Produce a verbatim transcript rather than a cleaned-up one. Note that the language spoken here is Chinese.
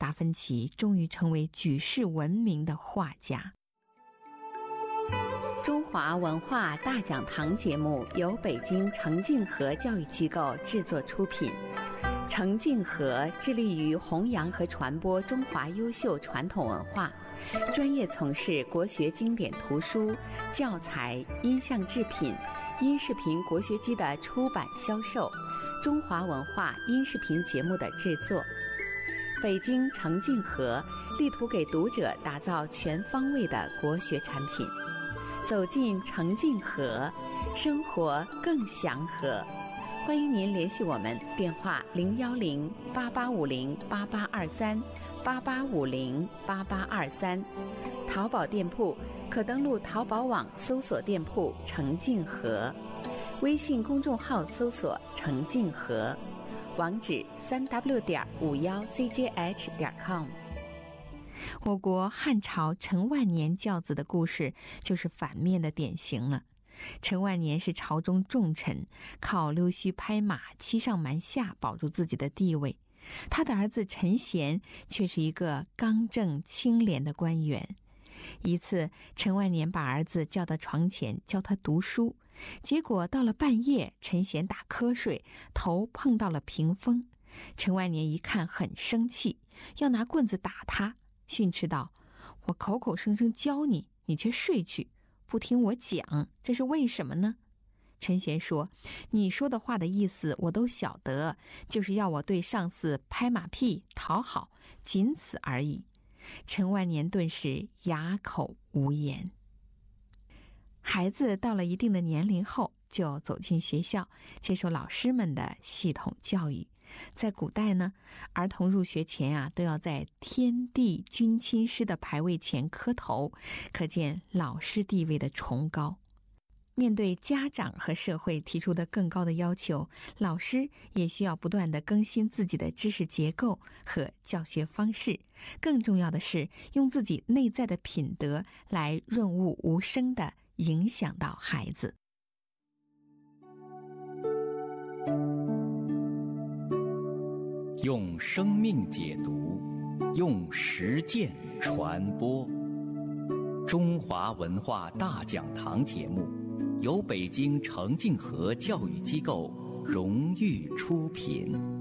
达芬奇终于成为举世闻名的画家。 中华文化大讲堂节目由北京程敬和教育机构制作出品。程敬和致力于弘扬和传播中华优秀传统文化，专业从事国学经典图书、教材、音像制品、音视频国学机的出版销售，中华文化音视频节目的制作。北京程敬和力图给读者打造全方位的国学产品。走进程敬和，生活更祥和。欢迎您联系我们，电话零幺零八八五零八八二三八八五零八八二三，淘宝店铺可登录淘宝网搜索店铺程敬和，微信公众号搜索程敬和，网址三 w 点五幺 c j h 点 com。 我国汉朝陈万年教子的故事就是反面的典型了。陈万年是朝中重臣，靠溜须拍马、欺上瞒下保住自己的地位。他的儿子陈贤却是一个刚正清廉的官员。一次，陈万年把儿子叫到床前教他读书，结果到了半夜，陈贤打瞌睡，头碰到了屏风。陈万年一看很生气，要拿棍子打他，训斥道：“我口口声声教你，你却睡去，不听我讲，这是为什么呢？”陈贤说：“你说的话的意思我都晓得，就是要我对上司拍马屁讨好，仅此而已。”陈万年顿时哑口无言。孩子到了一定的年龄后，就走进学校，接受老师们的系统教育。在古代呢，儿童入学前啊，都要在天地君亲师的牌位前磕头，可见老师地位的崇高。面对家长和社会提出的更高的要求，老师也需要不断地更新自己的知识结构和教学方式。更重要的是，用自己内在的品德来润物无声地影响到孩子。 用生命解读，用实践传播。中华文化大讲堂节目由北京程敬和教育机构荣誉出品。